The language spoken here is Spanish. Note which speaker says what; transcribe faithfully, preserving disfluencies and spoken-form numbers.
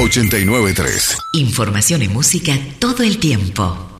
Speaker 1: ochenta y nueve punto tres.
Speaker 2: Información y música todo el tiempo.